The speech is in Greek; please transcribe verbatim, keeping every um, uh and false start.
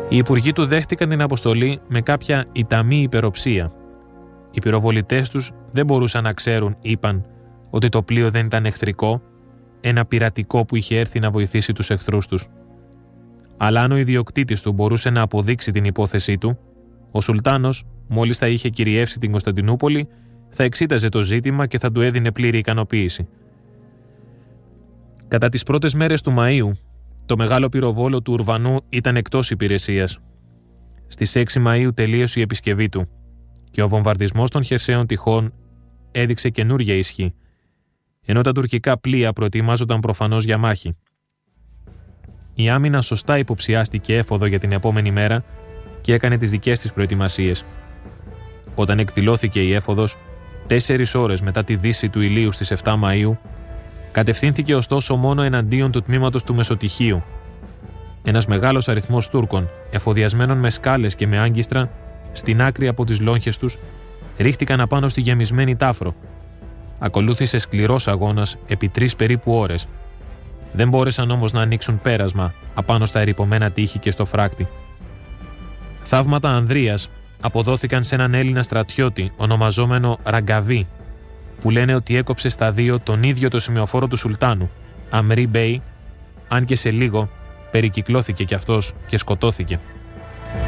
Οι υπουργοί του δέχτηκαν την αποστολή με κάποια ηταμή υπεροψία. Οι πυροβολητές τους δεν μπορούσαν να ξέρουν, είπαν, ότι το πλοίο δεν ήταν εχθρικό, ένα πειρατικό που είχε έρθει να βοηθήσει τους εχθρούς τους. Αλλά αν ο ιδιοκτήτης του μπορούσε να αποδείξει την υπόθεσή του, ο Σουλτάνος, μόλις θα είχε κυριεύσει την Κωνσταντινούπολη, θα εξήταζε το ζήτημα και θα του έδινε πλήρη ικανοποίηση. Κατά τις πρώτες μέρες του Μαΐου, το μεγάλο πυροβόλο του Ουρβανού ήταν εκτός υπηρεσίας. Στις έξι Μαΐου τελείωσε η επισκευή του και ο βομβαρδισμός των χερσαίων τυχών έδειξε καινούργια ισχύ, ενώ τα τουρκικά πλοία προετοιμάζονταν προφανώς για μάχη. Η άμυνα σωστά υποψιάστηκε έφοδο για την επόμενη μέρα και έκανε τις δικές της προετοιμασίες. Όταν εκδηλώθηκε η έφοδος, τέσσερις ώρες μετά τη δύση του ηλίου στις επτά Μαΐου, κατευθύνθηκε ωστόσο μόνο εναντίον του τμήματος του Μεσοτυχίου. Ένας μεγάλος αριθμός Τούρκων, εφοδιασμένων με σκάλες και με άγκιστρα, στην άκρη από τις λόγχες τους, ρίχτηκαν απάνω στη γεμισμένη Τάφρο. Ακολούθησε σκληρός αγώνας επί τρεις περίπου ώρες. Δεν μπόρεσαν όμως να ανοίξουν πέρασμα απάνω στα ερειπωμένα τείχη και στο φράκτη. Θαύματα Ανδρείας αποδόθηκαν σε έναν Έλληνα στρατιώτη ονομαζόμενο Ραγκαβί, που λένε ότι έκοψε στα δύο τον ίδιο το σημειοφόρο του Σουλτάνου, Αμρί Μπέι, αν και σε λίγο περικυκλώθηκε κι αυτός και σκοτώθηκε.